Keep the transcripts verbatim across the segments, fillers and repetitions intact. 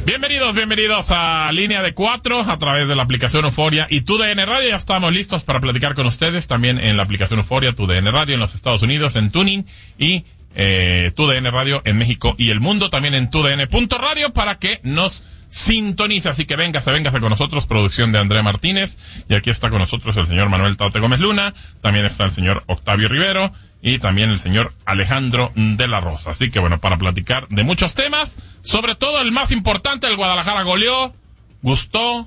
Bienvenidos, bienvenidos a Línea de Cuatro a través de la aplicación Euforia y Tu D N Radio. Ya estamos listos para platicar con ustedes también en la aplicación Euforia, Tu D N Radio en los Estados Unidos, en Tuning y eh, Tu D N Radio en México y el mundo, también en Tu D N punto radio para que nos sintonice. Así que véngase, véngase con nosotros, producción de Andrea Martínez. Y aquí está con nosotros el señor Manuel Tate Gómez Luna, también está el señor Octavio Rivero y también el señor Alejandro de la Rosa. Así que bueno, para platicar de muchos temas, sobre todo el más importante, el Guadalajara goleó, gustó,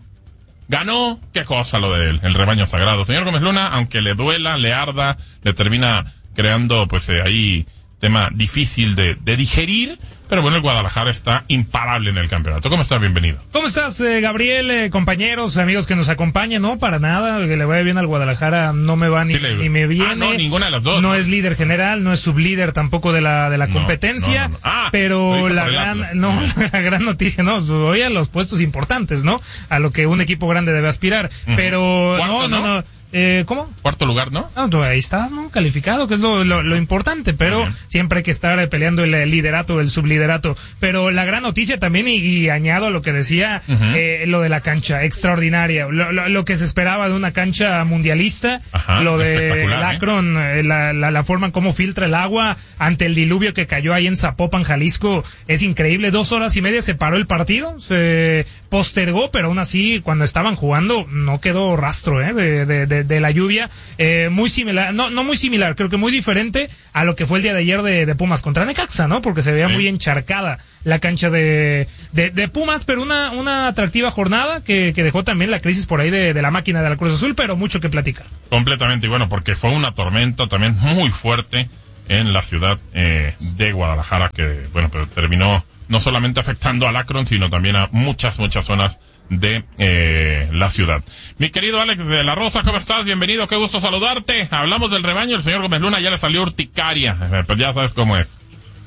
ganó, qué cosa lo de él, el rebaño sagrado. Señor Gómez Luna, aunque le duela, le arda, le termina creando pues eh, ahí tema difícil de, de digerir, pero bueno, el Guadalajara está imparable en el campeonato. ¿Cómo estás? Bienvenido. ¿Cómo estás, eh, Gabriel? Eh, compañeros, amigos que nos acompañan, no, para nada, que le vaya bien al Guadalajara, no me va ni, sí, le... ni me viene. Ah, no, ninguna de las dos. No, no es líder general, no es sublíder tampoco de la de la no, competencia, no, no, no. Ah, pero la gran, no, la gran noticia, no, hoy a los puestos importantes, ¿no? A lo que un equipo grande debe aspirar, uh-huh. pero Cuarto, no, no, no. no. Eh, ¿Cómo? Cuarto lugar, ¿no? Ah, ahí estás, ¿no? Calificado, que es lo, lo, lo importante, pero siempre hay que estar eh, peleando el, el liderato, el subliderato. Pero la gran noticia también, y, y añado a lo que decía, uh-huh. eh, lo de la cancha, extraordinaria. Lo, lo, lo que se esperaba de una cancha mundialista, Ajá, lo de el Akron, ¿eh? la, la, la forma en cómo filtra el agua ante el diluvio que cayó ahí en Zapopan, Jalisco, es increíble. Dos horas y media se paró el partido, se postergó, pero aún así, cuando estaban jugando, no quedó rastro, ¿eh? de, de, de de la lluvia, eh, muy similar, no no muy similar, creo que muy diferente a lo que fue el día de ayer de, de Pumas contra Necaxa, ¿no? Porque se veía sí. muy encharcada la cancha de, de, de Pumas, pero una, una atractiva jornada que, que dejó también la crisis por ahí de, de la máquina de la Cruz Azul, pero mucho que platicar. Completamente, y bueno, porque fue una tormenta también muy fuerte en la ciudad eh, de Guadalajara, que bueno, pero terminó no solamente afectando al Akron, sino también a muchas, muchas zonas de eh, la ciudad. Mi querido Alex de la Rosa, ¿cómo estás? Bienvenido, qué gusto saludarte. Hablamos del rebaño, el señor Gómez Luna ya le salió urticaria, pero ya sabes cómo es.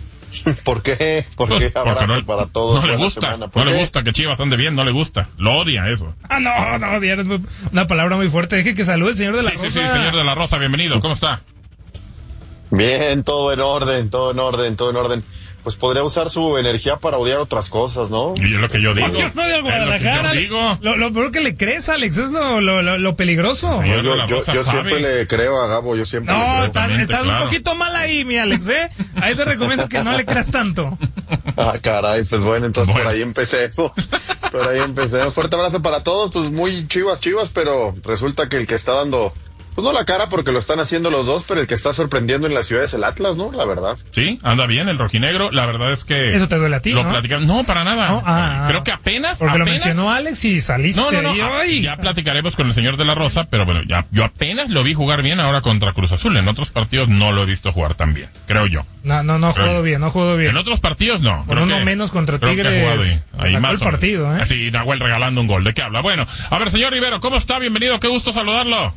¿Por qué? ¿Por qué? Porque no, para todos. No le gusta, no le gusta que Chivas ande bien, no le gusta, lo odia eso. Ah, no, no, odiar es una palabra muy fuerte. Deje que salude el señor de la sí, Rosa. Sí, sí, señor de la Rosa, bienvenido, ¿cómo está? Bien, todo en orden, todo en orden, todo en orden. Pues podría usar su energía para odiar otras cosas, ¿no? Y es lo que yo digo. Yo no odio Guadalajara. Lo, digo. lo, lo peor que le crees, Alex, es lo, lo, lo, lo peligroso. Sí, yo yo, yo, yo siempre le creo a Gabo, yo siempre no, le creo. estás, estás claro. un poquito mal ahí, mi Alex, ¿eh? Ahí te recomiendo que no le creas tanto. Ah, caray, pues bueno, entonces bueno. por ahí empecé. Por ahí empecé. Un fuerte abrazo para todos, pues muy chivas, chivas, pero resulta que el que está dando... Pues no la cara porque lo están haciendo los dos, pero el que está sorprendiendo en la ciudad es el Atlas, ¿no? La verdad. Sí, anda bien el rojinegro, la verdad es que... Eso te duele a ti, lo ¿no? Platicaron. No, para nada. No, ah, Creo que apenas... Porque apenas... lo mencionó Alex y saliste no, no, no, ahí hoy. Ya platicaremos con el señor de la Rosa, pero bueno, ya yo apenas lo vi jugar bien ahora contra Cruz Azul. En otros partidos no lo he visto jugar tan bien, creo yo. No, no, no ha jugado bien, no ha jugado bien. En otros partidos no. Con uno que, menos contra Tigres. Ahí, ahí más el partido, ¿eh? Así, Nahuel regalando un gol. ¿De qué habla? Bueno, a ver, señor Rivero, ¿cómo está? Bienvenido, qué gusto saludarlo.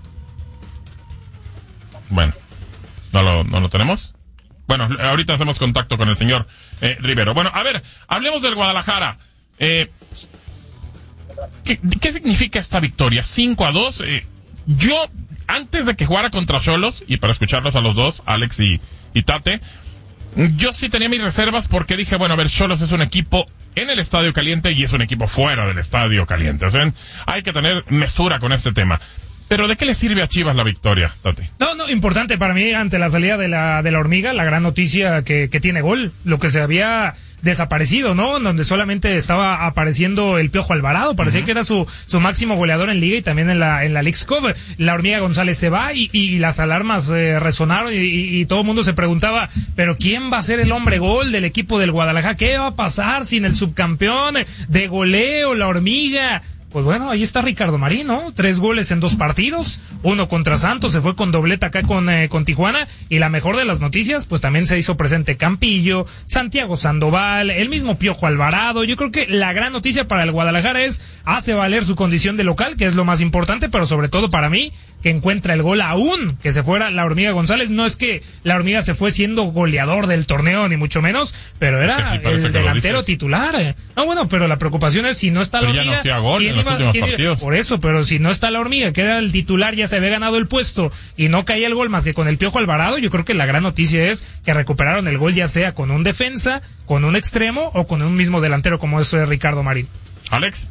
Bueno, ¿no lo, no lo tenemos? Bueno, ahorita hacemos contacto con el señor eh, Rivero. Bueno, a ver, hablemos del Guadalajara. Eh, ¿qué, ¿Qué significa esta victoria? cinco a dos. Eh, yo, antes de que jugara contra Xolos, y para escucharlos a los dos, Alex y, y Tate, yo sí tenía mis reservas porque dije, bueno, a ver, Xolos es un equipo en el Estadio Caliente y es un equipo fuera del Estadio Caliente. O sea, hay que tener mesura con este tema. ¿Pero de qué le sirve a Chivas la victoria, Tati? No, no, importante para mí ante la salida de la de la Hormiga, la gran noticia que, que tiene gol, lo que se había desaparecido, ¿no? Donde solamente estaba apareciendo el Piojo Alvarado, parecía uh-huh. que era su su máximo goleador en Liga y también en la en la Leagues Cup. La Hormiga González se va y, y las alarmas eh, resonaron y, y, y todo el mundo se preguntaba, ¿pero quién va a ser el hombre gol del equipo del Guadalajara? ¿Qué va a pasar sin el subcampeón de goleo, la Hormiga? Pues bueno, ahí está Ricardo Marín, ¿no? Tres goles en dos partidos, uno contra Santos, se fue con dobleta acá con, eh, con Tijuana, y la mejor de las noticias, pues también se hizo presente Campillo, Santiago Sandoval, el mismo Piojo Alvarado. Yo creo que la gran noticia para el Guadalajara es, hace valer su condición de local, que es lo más importante, pero sobre todo para mí, que encuentra el gol aún que se fuera la Hormiga González. No es que la Hormiga se fue siendo goleador del torneo, ni mucho menos, pero era es el delantero titular. No, bueno, pero la preocupación es si no está pero la Hormiga. Ya no hacía gol en los iba, últimos partidos. Iba? Por eso, pero si no está la Hormiga, que era el titular, ya se había ganado el puesto y no caía el gol más que con el Piojo Alvarado, yo creo que la gran noticia es que recuperaron el gol ya sea con un defensa, con un extremo o con un mismo delantero como es Ricardo Marín. Alex.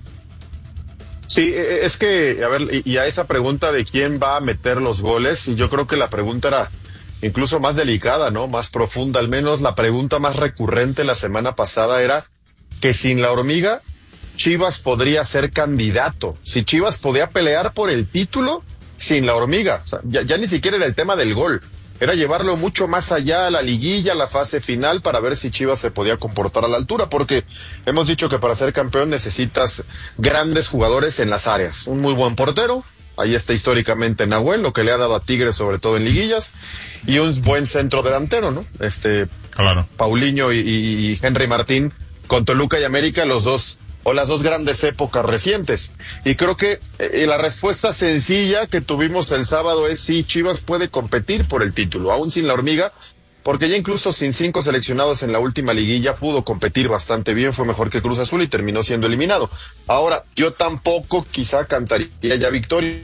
Sí, es que, a ver, y a esa pregunta de quién va a meter los goles, yo creo que la pregunta era incluso más delicada, ¿no? Más profunda, al menos la pregunta más recurrente la semana pasada era que sin la Hormiga, Chivas podría ser candidato. Si Chivas podía pelear por el título sin la Hormiga. O sea, ya, ya ni siquiera era el tema del gol. Era llevarlo mucho más allá a la liguilla, a la fase final, para ver si Chivas se podía comportar a la altura, porque hemos dicho que para ser campeón necesitas grandes jugadores en las áreas. Un muy buen portero, ahí está históricamente Nahuel, lo que le ha dado a Tigres, sobre todo en liguillas, y un buen centro delantero, ¿no? Este, claro. Paulinho y, y Henry Martín, con Toluca y América, los dos, o las dos grandes épocas recientes. Y creo que eh, la respuesta sencilla que tuvimos el sábado es sí, Chivas puede competir por el título, aún sin la Hormiga, porque ya incluso sin cinco seleccionados en la última liguilla pudo competir bastante bien, fue mejor que Cruz Azul y terminó siendo eliminado. Ahora, yo tampoco quizá cantaría ya victoria,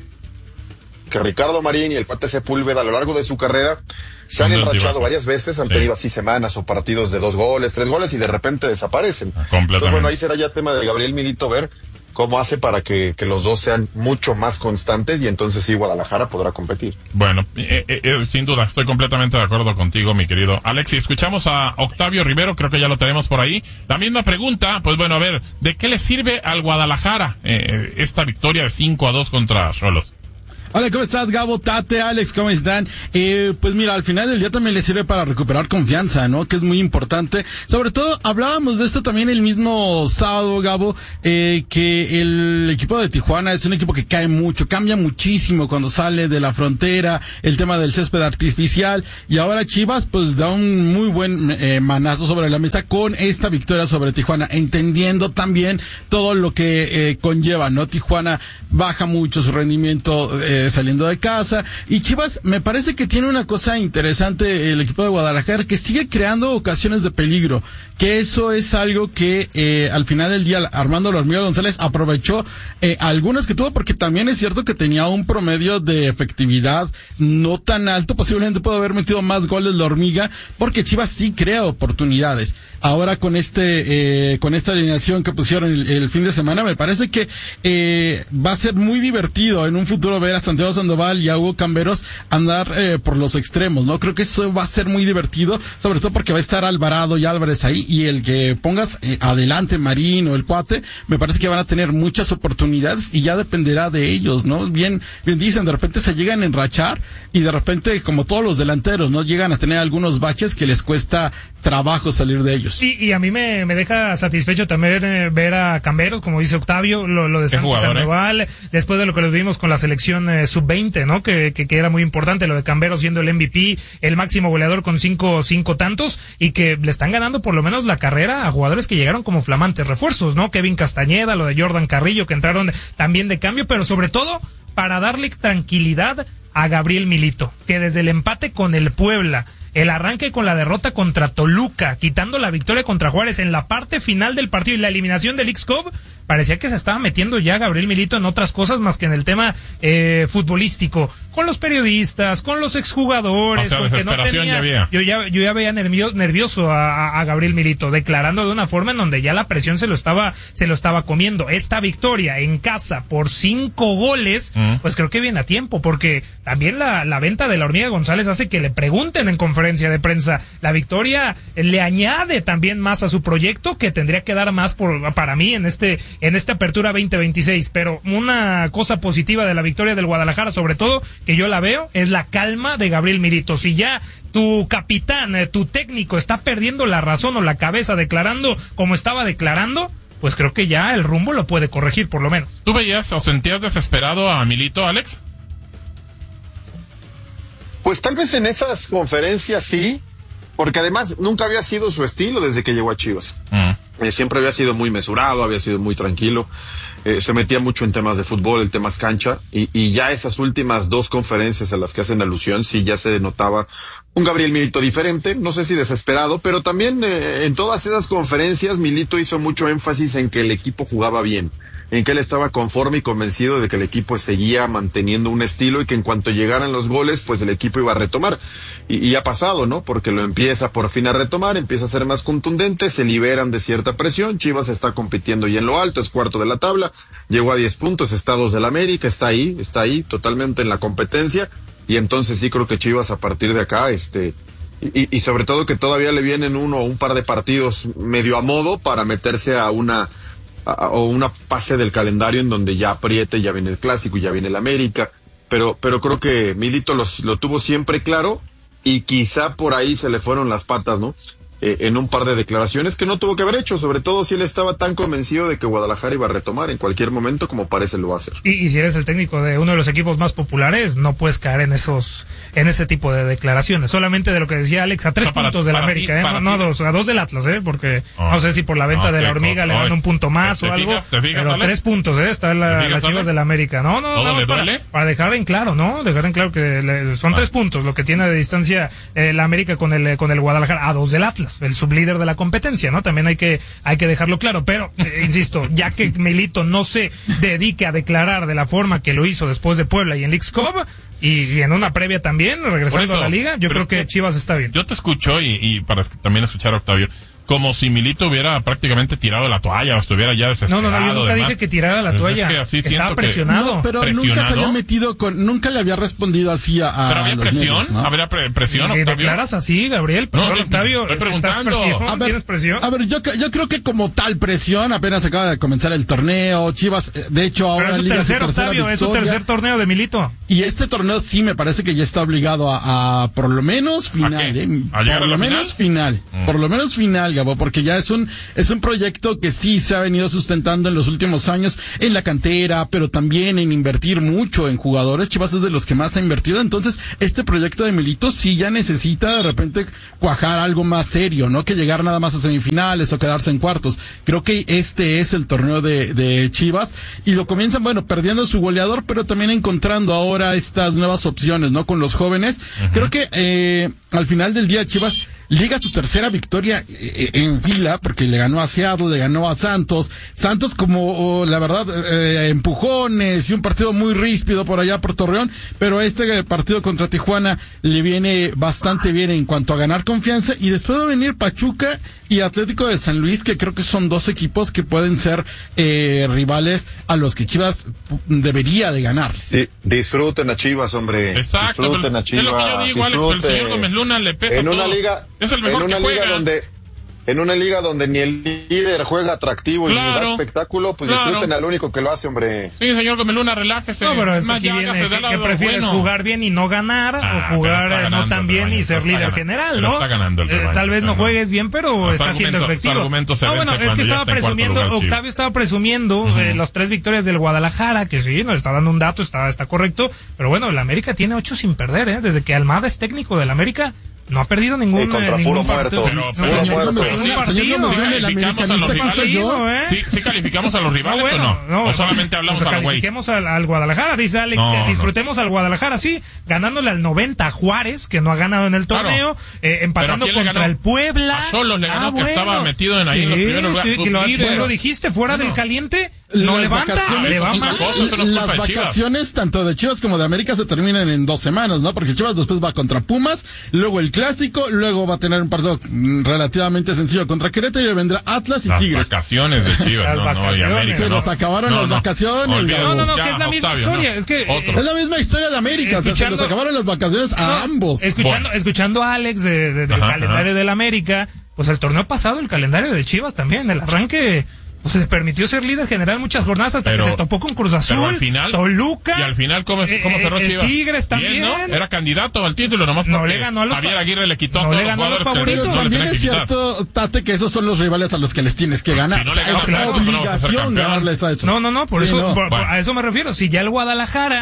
que Ricardo Marín y el Cuate Sepúlveda a lo largo de su carrera se han enrachado varias veces, han sí. tenido así semanas o partidos de dos goles, tres goles y de repente desaparecen. Entonces, bueno, ahí será ya tema de Gabriel Milito ver cómo hace para que, que los dos sean mucho más constantes y entonces sí Guadalajara podrá competir. Bueno, eh, eh, sin duda, estoy completamente de acuerdo contigo, mi querido Alex. Y escuchamos a Octavio Rivero, creo que ya lo tenemos por ahí. La misma pregunta, pues bueno, a ver, ¿de qué le sirve al Guadalajara eh, esta victoria de cinco a dos contra Xolos? Hola, ¿cómo estás, Gabo, Tate, Alex? ¿Cómo están? Eh, pues mira, al final del día también le sirve para recuperar confianza, ¿no? Que es muy importante. Sobre todo, hablábamos de esto también el mismo sábado, Gabo, eh, que el equipo de Tijuana es un equipo que cae mucho, cambia muchísimo cuando sale de la frontera, el tema del césped artificial, y ahora Chivas, pues da un muy buen eh, manazo sobre la mesa con esta victoria sobre Tijuana, entendiendo también todo lo que eh, conlleva, ¿no? Tijuana baja mucho su rendimiento, eh, saliendo de casa, y Chivas me parece que tiene una cosa interesante el equipo de Guadalajara, que sigue creando ocasiones de peligro, que eso es algo que eh, al final del día Armando La Hormiga González aprovechó eh, algunas que tuvo, porque también es cierto que tenía un promedio de efectividad no tan alto, posiblemente pudo haber metido más goles La Hormiga, porque Chivas sí crea oportunidades. Ahora con este eh, con esta alineación que pusieron el, el fin de semana, me parece que eh, va a ser muy divertido en un futuro ver a Santiago Sandoval y a Hugo Camberos andar eh, por los extremos, ¿no? Creo que eso va a ser muy divertido, sobre todo porque va a estar Alvarado y Álvarez ahí, y el que pongas eh, adelante Marín o el Cuate, me parece que van a tener muchas oportunidades y ya dependerá de ellos, ¿no? Bien, bien dicen, de repente se llegan a enrachar y de repente, como todos los delanteros, ¿no? Llegan a tener algunos baches que les cuesta trabajo salir de ellos. Sí, y a mí me, me deja satisfecho también eh, ver a Camberos, como dice Octavio, lo, lo de Santos Sandoval, eh? después de lo que lo vimos con la selección eh, sub veinte, ¿no? Que, que, que era muy importante, lo de Camberos siendo el M V P, el máximo goleador con cinco, cinco tantos, y que le están ganando por lo menos la carrera a jugadores que llegaron como flamantes refuerzos, ¿no? Kevin Castañeda, lo de Jordan Carrillo, que entraron también de cambio, pero sobre todo para darle tranquilidad a Gabriel Milito, que desde el empate con el Puebla, el arranque con la derrota contra Toluca, quitando la victoria contra Juárez en la parte final del partido y la eliminación del X-Cup, parecía que se estaba metiendo ya Gabriel Milito en otras cosas más que en el tema eh, futbolístico, con los periodistas, con los exjugadores, o sea, con que no tenía, ya había. yo ya yo ya veía nervio, nervioso a, a Gabriel Milito, declarando de una forma en donde ya la presión se lo estaba se lo estaba comiendo. Esta victoria en casa por cinco goles, mm. pues creo que viene a tiempo, porque también la, la venta de La Hormiga González hace que le pregunten en conferencia de prensa. La victoria le añade también más a su proyecto, que tendría que dar más por para mí en este en esta apertura veinte veintiséis, pero una cosa positiva de la victoria del Guadalajara, sobre todo, que yo la veo, es la calma de Gabriel Milito. Si ya tu capitán, tu técnico está perdiendo la razón o la cabeza declarando como estaba declarando, pues creo que ya el rumbo lo puede corregir, por lo menos. ¿Tú veías o sentías desesperado a Milito, Alex? Pues tal vez en esas conferencias sí, porque además nunca había sido su estilo desde que llegó a Chivas. Mm. Eh, siempre había sido muy mesurado, había sido muy tranquilo, eh, se metía mucho en temas de fútbol, en temas cancha, y, y ya esas últimas dos conferencias a las que hacen alusión, sí ya se notaba un Gabriel Milito diferente, no sé si desesperado, pero también eh, en todas esas conferencias Milito hizo mucho énfasis en que el equipo jugaba bien, en que él estaba conforme y convencido de que el equipo seguía manteniendo un estilo y que en cuanto llegaran los goles, pues el equipo iba a retomar. Y, y ha pasado, ¿no? Porque lo empieza por fin a retomar, empieza a ser más contundente, se liberan de cierta presión, Chivas está compitiendo y en lo alto, es cuarto de la tabla, llegó a diez puntos, está a dos del América, está ahí, está ahí, totalmente en la competencia, y entonces sí creo que Chivas a partir de acá, este... Y, y sobre todo que todavía le vienen uno o un par de partidos medio a modo para meterse a una... o una pase del calendario en donde ya apriete, ya viene el Clásico y ya viene el América, pero pero creo que Milito los, lo tuvo siempre claro y quizá por ahí se le fueron las patas, ¿no? Eh, en un par de declaraciones que no tuvo que haber hecho, sobre todo si él estaba tan convencido de que Guadalajara iba a retomar en cualquier momento como parece lo va a hacer. Y, y si eres el técnico de uno de los equipos más populares, no puedes caer en esos, en ese tipo de declaraciones. Solamente de lo que decía Alex, a tres o sea, para, puntos del América, ti, ¿eh? No, no a dos, a dos del Atlas, ¿eh? Porque oh, no sé si por la venta oh, de la hormiga le dan un punto más o algo, fijas, fijas, pero Alex? tres puntos, ¿eh? Está la, fijas, las Chivas del América. No, no, no, le para, duele? para dejar en claro, ¿no? Dejar en claro que le, son ah. tres puntos lo que tiene de distancia eh, la América con el, con el Guadalajara, a dos del Atlas, el sublíder de la competencia, ¿no? También hay que hay que dejarlo claro, pero eh, insisto, ya que Milito no se dedique a declarar de la forma que lo hizo después de Puebla y en Leagues Cup y, y en una previa también regresando eso, a la liga, yo creo que, que Chivas está bien. Yo te escucho y, y para también escuchar a Octavio, como si Milito hubiera prácticamente tirado la toalla o estuviera ya desesperado. No, no, no, yo nunca además. dije que tirara la toalla. Es que estaba presionado. No, pero presionado. nunca se había metido con, nunca le había respondido así a, a Pero había los presión, medios, ¿no? habría pre presión, ¿Y Octavio? declaras así, Gabriel? Perdón, no, Octavio, estoy preguntando. presión? A ver, ¿Tienes presión? A ver, yo, yo creo que como tal presión, apenas acaba de comenzar el torneo, Chivas, de hecho ahora pero es su Liga tercer, su tercera Octavio, es su tercer torneo de Milito. Y este torneo sí me parece que ya está obligado a, a por lo menos final, ¿A qué? ¿eh? ¿A llegar por a lo la menos final? final, Mm. por lo menos final, Gabo, porque ya es un, es un proyecto que sí se ha venido sustentando en los últimos años en la cantera, pero también en invertir mucho en jugadores. Chivas es de los que más ha invertido, entonces este proyecto de Milito sí ya necesita de repente cuajar algo más serio, no que llegar nada más a semifinales o quedarse en cuartos. Creo que este es el torneo de, de Chivas y lo comienzan, bueno, perdiendo su goleador, pero también encontrando ahora estas nuevas opciones, ¿no? Con los jóvenes. Uh-huh. Creo que eh, al final del día Chivas liga su tercera victoria eh, en fila, porque le ganó a Seattle, le ganó a Santos. Santos como, oh, la verdad, eh, empujones y un partido muy ríspido por allá por Torreón, pero este partido contra Tijuana le viene bastante bien en cuanto a ganar confianza, y después va a venir Pachuca y Atlético de San Luis, que creo que son dos equipos que pueden ser eh, rivales a los que Chivas debería de ganar. Sí, disfruten a Chivas, hombre. Exacto, disfruten a Chivas. Es lo que yo digo, Alex, el señor Gómez Luna le pesa en todo. Una liga, es el mejor en una que liga juega. donde en una liga donde ni el líder juega atractivo claro, y ni da espectáculo, pues claro. disfruten al único que lo hace, hombre. Sí, señor Gómez Luna, relájese. No, pero es más que, ya viene, hágase que, del lado que prefieres bueno. jugar bien y no ganar, ah, o jugar ganando, no tan bien y ser líder ganando, general, ¿no? Está ganando el eh, tal vez no juegues bien, pero los está siendo efectivo. No, bueno, es que estaba presumiendo, lugar, Octavio estaba presumiendo uh-huh. eh, las tres victorias del Guadalajara, que sí, nos está dando un dato, está, está correcto, pero bueno, el América tiene ocho sin perder, ¿eh? Desde que Almada es técnico del América, no ha perdido ningún, sí, contra eh, puro ningún muerto. partido. Pero, sí, pero, señor, pero, no, pero, sí, partido, no, sí, calificamos a los rivales, ¿eh? sí, sí calificamos a los rivales no, bueno, o no, no, o solamente hablamos pues, a la güey. Califiquemos al, al Guadalajara, dice Alex, no, que disfrutemos no. al Guadalajara, sí, ganándole al noventa a Juárez, que no ha ganado en el torneo, claro. eh, empatando contra el Puebla. A Xolos le ganó, ah, que bueno. estado metido en ahí sí, en los primeros lugares. Sí, que lo, lo dijiste, fuera no. del caliente, no las levanta, vacaciones, levanta. Cosa, las vacaciones tanto de Chivas como de América se terminan en dos semanas, ¿no? Porque Chivas después va contra Pumas, luego el Clásico, luego va a tener un partido relativamente sencillo contra Querétaro y le vendrá Atlas y las Tigres. Las vacaciones de Chivas, no, no, y América, se no. nos acabaron no, las no. vacaciones. No, no, no, ya, que es la misma Octavio, historia, no. es que Otro. es la misma historia de América, o sea, se nos acabaron las vacaciones a no, ambos. Escuchando, bueno. escuchando a Alex de, de, del ajá, calendario ajá. del América, pues el torneo pasado, el calendario de Chivas también, el arranque, pues se permitió ser líder general muchas jornadas hasta pero, que se topó con Cruz Azul, al final, Toluca. Y al final, ¿cómo, cómo cerró eh, Chivas? Tigres también. Bien, ¿no? Era candidato al título, nomás no porque le ganó a los Javier Aguirre le quitó no a todos le ganó los a los favoritos. Pero también es cierto, Tate, que esos son los rivales a los que les tienes que ganar. Si no o sea, le ganas, es la claro, obligación no ganarles a esos. No, no, no, por sí, eso, no. por, bueno. a eso me refiero. Si ya el Guadalajara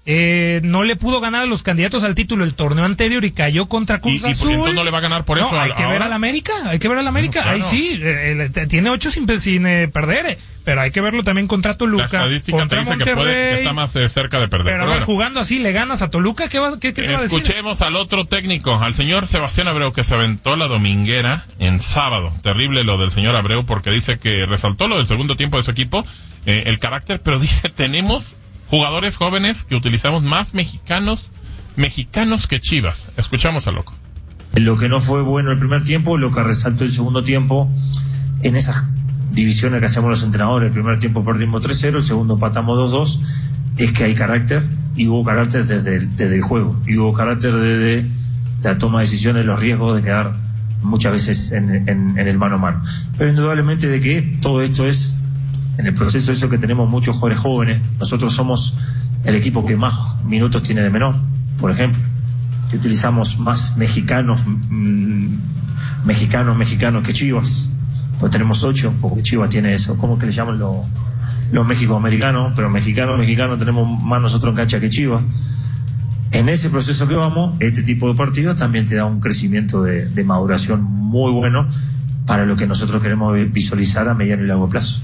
eh, no le pudo ganar a los candidatos al título el torneo anterior y cayó contra Cruz ¿Y, y Azul. por qué no le va a ganar por eso? No, hay que ahora? ver al América, hay que ver al América. Bueno, claro. Ahí sí, eh, eh, tiene ocho sin, sin eh, perder, eh, pero hay que verlo también contra Toluca. La estadística contra te dice Monterrey, que, puede, que está más eh, cerca de perder. Pero, Pero a ver, bueno. jugando así, ¿le ganas a Toluca? ¿Qué, va, qué, qué te va a decir? Escuchemos al otro técnico, al señor Sebastián Abreu, que se aventó la dominguera en sábado. Terrible lo del señor Abreu, porque dice que resaltó lo del segundo tiempo de su equipo, eh, el carácter, pero dice, tenemos jugadores jóvenes que utilizamos más mexicanos mexicanos que Chivas. Escuchamos al loco. Lo que no fue bueno el primer tiempo, lo que resaltó el segundo tiempo, en esas divisiones que hacemos los entrenadores, el primer tiempo perdimos tres cero, el segundo empatamos dos dos, es que hay carácter, y hubo carácter desde el, desde el juego, y hubo carácter desde la toma de decisiones, los riesgos de quedar muchas veces en, en, en el mano a mano. Pero indudablemente de que todo esto es, en el proceso eso que tenemos muchos jugadores jóvenes, nosotros somos el equipo que más minutos tiene de menor, por ejemplo, que utilizamos más mexicanos, mmm, mexicanos, mexicanos que Chivas, pues tenemos ocho, porque Chivas tiene eso, ¿cómo que le llaman los, los mexicoamericanos? Pero mexicanos, mexicanos tenemos más nosotros en cancha que Chivas. En ese proceso que vamos, este tipo de partidos también te da un crecimiento de, de maduración muy bueno para lo que nosotros queremos visualizar a mediano y largo plazo.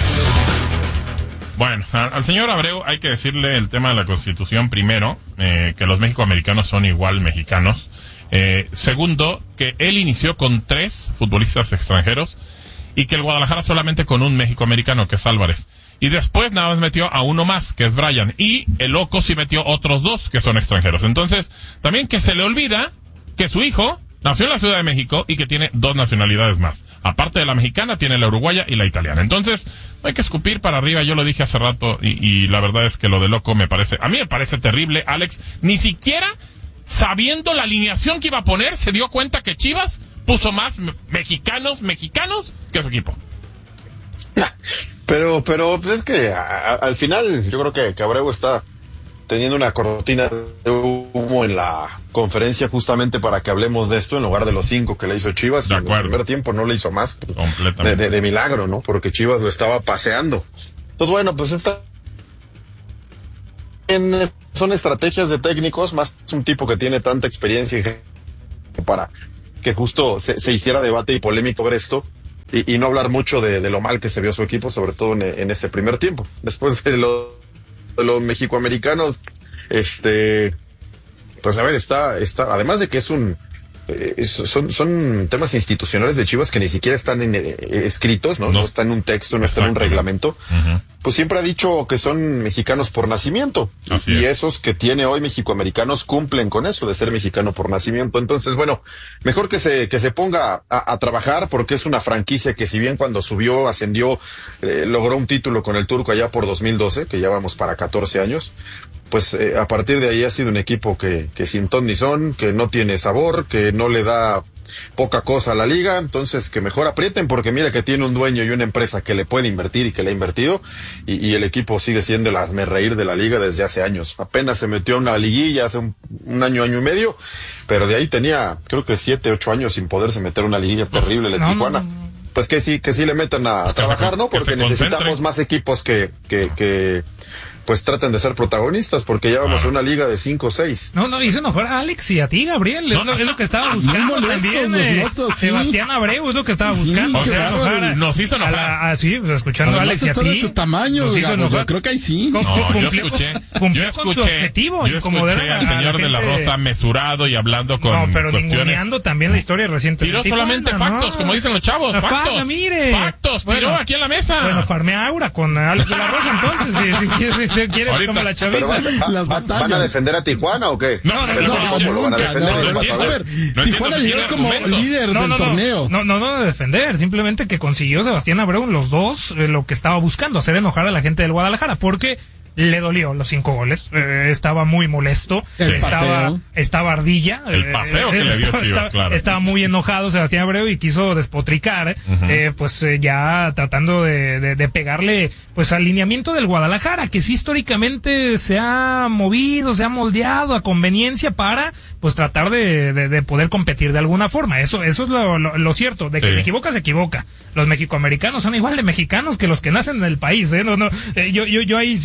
Bueno, al señor Abreu hay que decirle el tema de la Constitución primero, eh, que los mexicoamericanos son igual mexicanos. Eh, segundo, que él inició con tres futbolistas extranjeros y que el Guadalajara solamente con un mexicoamericano, que es Álvarez. Y después nada más metió a uno más, que es Brian. Y el loco sí metió otros dos que son extranjeros. Entonces, también que se le olvida que su hijo nació en la Ciudad de México y que tiene dos nacionalidades más. Aparte de la mexicana, tiene la uruguaya y la italiana. Entonces, no hay que escupir para arriba. Yo lo dije hace rato y, y la verdad es que lo de loco me parece, a mí me parece terrible, Alex. Ni siquiera sabiendo la alineación que iba a poner, se dio cuenta que Chivas puso más me- mexicanos, mexicanos que su equipo. Pero, pero, pues es que a, a, al final yo creo que, que Abreu está teniendo una cortina de humo en la conferencia justamente para que hablemos de esto en lugar de los cinco que le hizo Chivas. De y en acuerdo. el primer tiempo no le hizo más. Completamente. De, de, de milagro, ¿no? Porque Chivas lo estaba paseando. Entonces, bueno, pues esta... En, son estrategias de técnicos, más un tipo que tiene tanta experiencia y para que justo se, se hiciera debate y polémico sobre esto. Y, y no hablar mucho de, de lo mal que se vio su equipo, sobre todo en, en ese primer tiempo. Después de, lo, de los mexicoamericanos, este, pues a ver, está, está, además de que es un, eh, es- son, son temas institucionales de Chivas que ni siquiera están en, eh, escritos, ¿no? No. No está en un texto, no está en un Exacto. reglamento. Ujú. Pues siempre ha dicho que son mexicanos por nacimiento. Así y es. esos que tiene hoy mexicoamericanos cumplen con eso de ser mexicano por nacimiento. Entonces, bueno, mejor que se, que se ponga a, a trabajar porque es una franquicia que si bien cuando subió, ascendió, eh, logró un título con el Turco allá por dos mil doce, que ya vamos para catorce años, pues eh, a partir de ahí ha sido un equipo que, que sin ton ni son, que no tiene sabor, que no le da poca cosa a la liga, entonces que mejor aprieten porque mira que tiene un dueño y una empresa que le puede invertir y que le ha invertido y, y el equipo sigue siendo el hazmerreír de la liga desde hace años. Apenas se metió a una liguilla hace un, un año, año y medio, pero de ahí tenía creo que siete, ocho años sin poderse meter a una liguilla terrible de No, no, Tijuana. no. Pues que sí, que sí le metan a Pues que trabajar, se- ¿no? que Porque se necesitamos concentren. más equipos que, que, que pues traten de ser protagonistas porque ya vamos Claro. a una liga de cinco o seis. No, no, hizo enojar a Alex y a ti, Gabriel. Es, lo, es lo que estaba Muy buscando molestos también. los eh, notos, sí. Sebastián Abreu es lo que estaba Sí, buscando. qué hacer bárbaro. enojar a- Nos hizo enojar. a la- a- sí, pues, escuchando a Además Alex y a está de ti. tu tamaño, nos hizo Gabo, enojar. yo creo que ahí sí. Cum- No, yo cumplió- escuché, cumplió yo con su escuché, objetivo, yo incomodar escuché a al la señor de la gente. Rosa mesurado y hablando con No, pero cuestiones. ninguneando también la historia reciente. Tiró de Tijuana, solamente ¿no? factos, como dicen los chavos, Ah, factos. fa- mire. Factos, tiró Bueno, aquí en la mesa. Bueno, farmea Aura con Alex de la Rosa, entonces, si, si quieres, si quieres Ahorita. como la Pero chaviza. van, va- Las van- batallas. ¿van a defender a Tijuana o qué? No, no, Pero no, ¿cómo no, lo van a nunca, defender? no, Vas no, a a ver. ver, entiendo Tijuana si tiene llegó como argumentos. líder No, del no, torneo. no, no, no de defender, simplemente que consiguió Sebastián Abreu los dos eh, lo que estaba buscando, hacer enojar a la gente del Guadalajara, porque le dolió los cinco goles, eh, estaba muy molesto, El estaba paseo. estaba ardilla, El paseo que le dio estaba, Chivas, estaba- claro. estaba muy enojado Sebastián Abreu y quiso despotricar, eh, pues eh, ya tratando de, de, de pegarle pues al lineamiento del Guadalajara, que sí históricamente se ha movido, se ha moldeado a conveniencia para pues tratar de, de, de poder competir de alguna forma. Eso eso es lo, lo, lo cierto, de que Sí. se equivoca, se equivoca. Los mexicoamericanos son igual de mexicanos que los que nacen en el país, ¿eh? No, no, eh, yo, yo, yo ahí sí estoy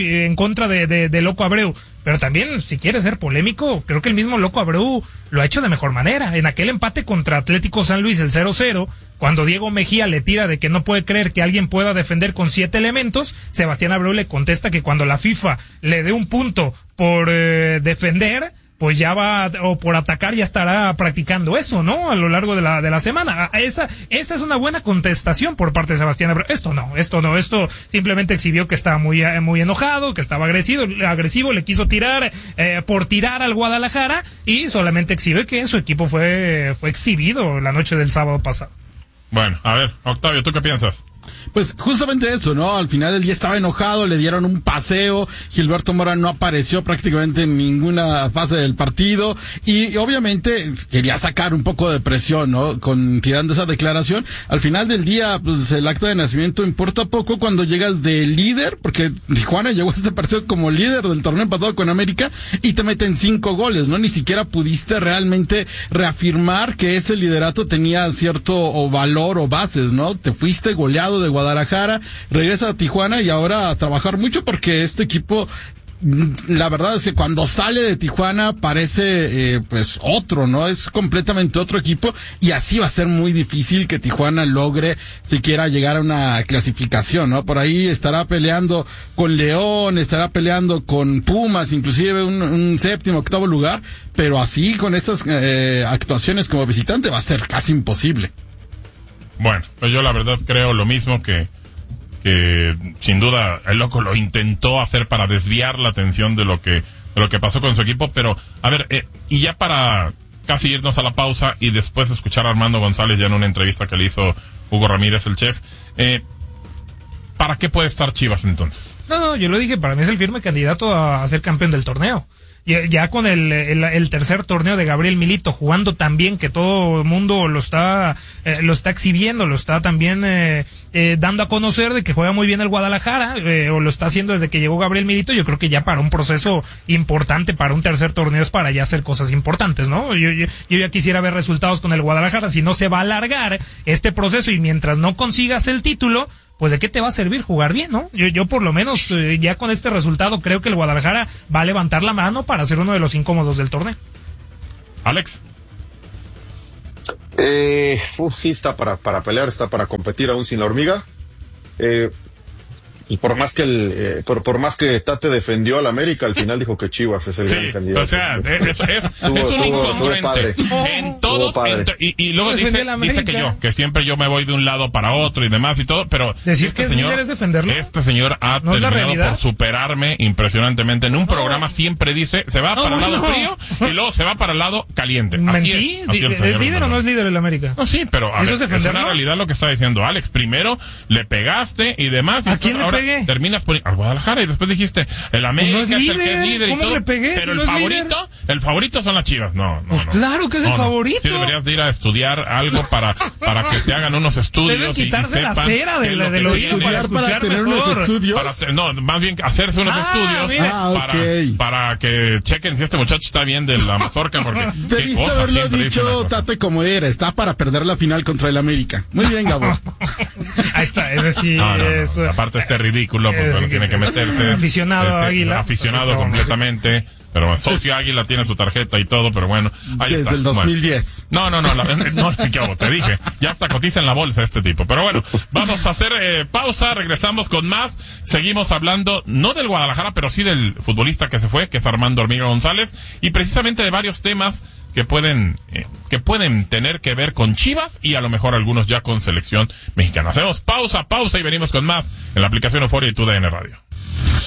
muy en contra de, de, de Loco Abreu, pero también, si quiere ser polémico, creo que el mismo Loco Abreu lo ha hecho de mejor manera. En aquel empate contra Atlético San Luis, el cero cero, cuando Diego Mejía le tira de que no puede creer que alguien pueda defender con siete elementos, Sebastián Abreu le contesta que cuando la FIFA le dé un punto por eh, defender, pues ya va, o por atacar ya estará practicando eso, ¿no? A lo largo de la, de la semana. Esa, esa es una buena contestación por parte de Sebastián Abreu. Esto no, esto no, esto simplemente exhibió que estaba muy, muy enojado, que estaba agresivo, agresivo, le quiso tirar, eh, por tirar al Guadalajara, y solamente exhibe que su equipo fue, fue exhibido la noche del sábado pasado. Bueno, a ver, Octavio, ¿tú qué piensas? Pues justamente eso, ¿no? Al final del día estaba enojado, le dieron un paseo, Gilberto Mora no apareció prácticamente en ninguna fase del partido y obviamente quería sacar un poco de presión, ¿no? Con tirando esa declaración. Al final del día, pues el acta de nacimiento importa poco cuando llegas de líder, porque Tijuana llegó a este partido como líder del torneo empatado con América y te meten cinco goles, ¿no? Ni siquiera pudiste realmente reafirmar que ese liderato tenía cierto valor o bases, ¿no? Te fuiste goleado de Guadalajara, regresa a Tijuana y ahora a trabajar mucho porque este equipo, la verdad es que cuando sale de Tijuana parece eh, pues otro, ¿no? Es completamente otro equipo y así va a ser muy difícil que Tijuana logre siquiera llegar a una clasificación, ¿no? Por ahí estará peleando con León, estará peleando con Pumas, inclusive un, un séptimo, octavo lugar, pero así con estas eh, actuaciones como visitante va a ser casi imposible. Bueno, pues yo la verdad creo lo mismo que, que sin duda el loco lo intentó hacer para desviar la atención de lo que, de lo que pasó con su equipo, pero a ver, eh, y ya para casi irnos a la pausa y después escuchar a Armando González ya en una entrevista que le hizo Hugo Ramírez, el chef, eh, ¿para qué puede estar Chivas entonces? No, no, yo lo dije, para mí es el firme candidato a, a ser campeón del torneo. Ya, ya con el, el, el tercer torneo de Gabriel Milito jugando tan bien que todo el mundo lo está eh, lo está exhibiendo, lo está también eh, eh, dando a conocer de que juega muy bien el Guadalajara, eh, o lo está haciendo desde que llegó Gabriel Milito. Yo creo que ya para un proceso importante, para un tercer torneo es para ya hacer cosas importantes, ¿no? Yo, yo, yo ya quisiera ver resultados con el Guadalajara. Si no se va a alargar este proceso y mientras no consigas el título, pues de qué te va a servir jugar bien, ¿no? Yo, yo por lo menos eh, ya con este resultado creo que el Guadalajara va a levantar la mano para ser uno de los incómodos del torneo. Alex. Eh, uf, sí está para, para pelear, está para competir aún sin la hormiga. Eh, y por más que el, eh, por, por más que Tate defendió al América, al final dijo que Chivas es el sí, gran candidato. O sea, es, es, tuvo, es un tuvo, incongruente. tuvo En todos, en to, y, y luego dice, dice que yo, que siempre yo me voy de un lado para otro y demás y todo, pero decir este que señor, es defenderlo. Este señor ha ¿No terminado por superarme impresionantemente. En un no. programa siempre dice, se va no, para el lado no. frío y luego se va para el lado caliente. Mentí, así es, así ¿es, ¿es líder o no es líder el América? No, sí, pero a ver, es, es una realidad lo que está diciendo Alex. Primero le pegaste y demás. Y ¿A quién le ahora pegué? Terminas por al Guadalajara y después dijiste el América pues no es, líder, es el que es líder y todo, le pegué, pero si el no favorito, el favorito son las Chivas. No, no, pues no. Claro que es no, el no. favorito. Sí deberías de ir a estudiar algo para para que te hagan unos estudios. Deben quitarse y, y sepan la cera de, la, de los estudiar para, para tener mejor. unos estudios. Para, no, más bien hacerse unos ah, estudios ah, para, okay. para que chequen si este muchacho está bien de la mazorca porque debiste haberlo dicho Tate como era, está para perder la final contra el América. Muy bien, Gabo. Ahí está, ese sí no, no, no. es aparte este ridículo porque no tiene que meterse aficionado a Águila, aficionado completamente. Pero socio Águila tiene su tarjeta y todo, pero bueno, ahí Desde está. Desde el dos mil diez. Bueno. No, no, no, la, no, ¿qué hago? Te dije, ya hasta cotiza en la bolsa este tipo. Pero bueno, vamos a hacer eh, pausa, regresamos con más. Seguimos hablando, no del Guadalajara, pero sí del futbolista que se fue, que es Armando Hormiga González, y precisamente de varios temas que pueden, eh, que pueden tener que ver con Chivas y a lo mejor algunos ya con selección mexicana. Hacemos pausa, pausa y venimos con más en la aplicación Euforia y tu D N Radio.